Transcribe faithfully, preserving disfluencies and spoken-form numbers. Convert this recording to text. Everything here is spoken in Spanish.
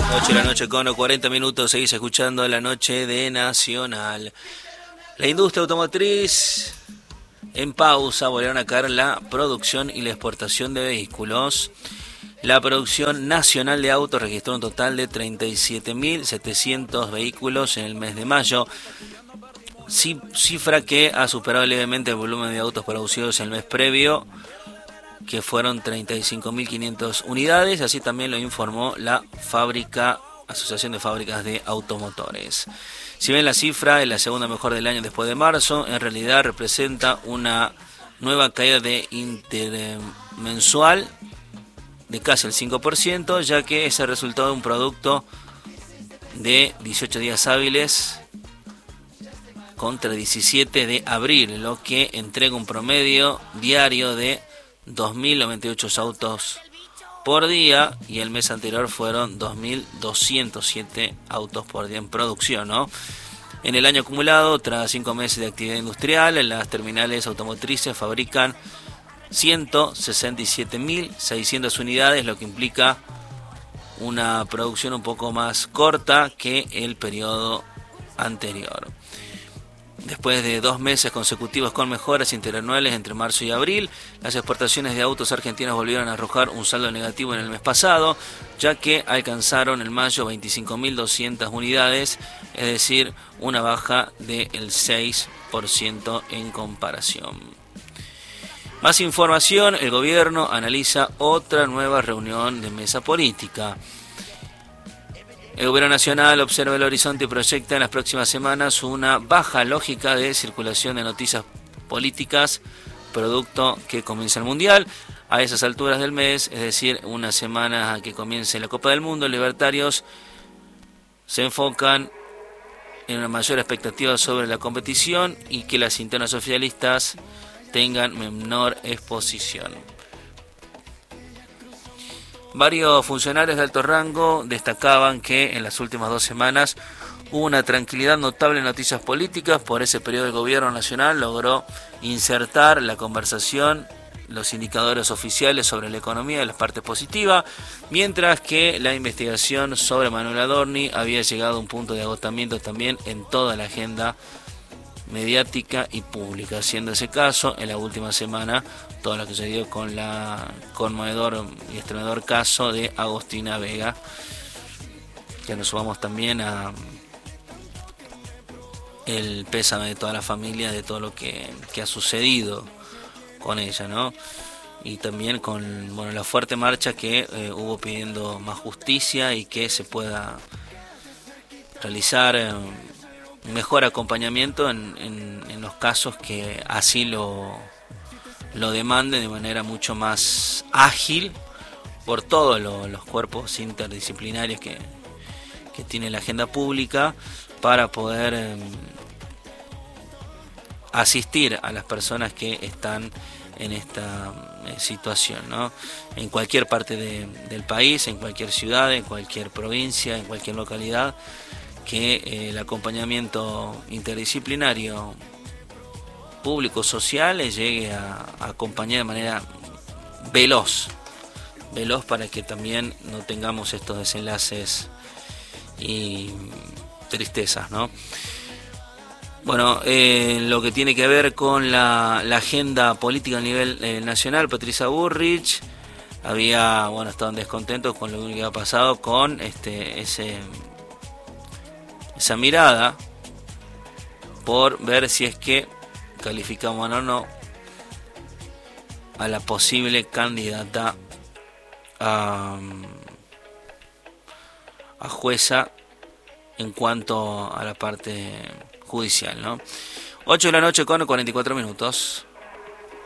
ocho de la noche con cuarenta minutos, seguís escuchando la noche de Nacional. La industria automotriz en pausa, volvieron a caer la producción y la exportación de vehículos. La producción nacional de autos registró un total de treinta y siete mil setecientos vehículos en el mes de mayo, cifra que ha superado levemente el volumen de autos producidos en el mes previo, que fueron treinta y cinco mil quinientas unidades, así también lo informó la fábrica, Asociación de Fábricas de Automotores. Si bien la cifra es la segunda mejor del año después de marzo, en realidad representa una nueva caída de intermensual de casi el cinco por ciento, ya que es el resultado de un producto de dieciocho días hábiles contra diecisiete de abril, lo que entrega un promedio diario de dos mil noventa y ocho autos por día, y el mes anterior fueron dos mil doscientos siete autos por día en producción, ¿no? En el año acumulado, tras cinco meses de actividad industrial, en las terminales automotrices fabrican ciento sesenta y siete mil seiscientas unidades, lo que implica una producción un poco más corta que el periodo anterior. Después de dos meses consecutivos con mejoras interanuales entre marzo y abril, las exportaciones de autos argentinos volvieron a arrojar un saldo negativo en el mes pasado, ya que alcanzaron en mayo veinticinco mil doscientas unidades, es decir, una baja del seis por ciento en comparación. Más información, el gobierno analiza otra nueva reunión de mesa política. El gobierno nacional observa el horizonte y proyecta en las próximas semanas una baja lógica de circulación de noticias políticas, producto que comienza el Mundial. A esas alturas del mes, es decir, una semana a que comience la Copa del Mundo, libertarios se enfocan en una mayor expectativa sobre la competición y que las internas oficialistas tengan menor exposición. Varios funcionarios de alto rango destacaban que en las últimas dos semanas hubo una tranquilidad notable en noticias políticas. Por ese periodo el gobierno nacional logró insertar la conversación, los indicadores oficiales sobre la economía y las partes positivas, mientras que la investigación sobre Manuel Adorni había llegado a un punto de agotamiento también en toda la agenda mediática y pública, siendo ese caso en la última semana todo lo que se dio con la conmovedor y estremecedor caso de Agostina Vega, que nos sumamos también a el pésame de toda la familia de todo lo que, que ha sucedido con ella, ¿no? Y también con, bueno, la fuerte marcha que eh, hubo pidiendo más justicia y que se pueda realizar eh, mejor acompañamiento en, en, en los casos que así lo, lo demanden de manera mucho más ágil por todos lo, los cuerpos interdisciplinarios que, que tiene la agenda pública para poder eh, asistir a las personas que están en esta eh, situación, ¿no? En cualquier parte de, del país, en cualquier ciudad, en cualquier provincia, en cualquier localidad, que eh, el acompañamiento interdisciplinario público social llegue a, a acompañar de manera veloz, veloz para que también no tengamos estos desenlaces y tristezas, ¿no? Bueno, eh, lo que tiene que ver con la, la agenda política a nivel eh, nacional, Patricia Bullrich había, bueno, estaban descontentos con lo que había pasado con este ese esa mirada por ver si es que calificamos o no a la posible candidata a, a jueza en cuanto a la parte judicial, ¿no? ocho de la noche con cuarenta y cuatro minutos.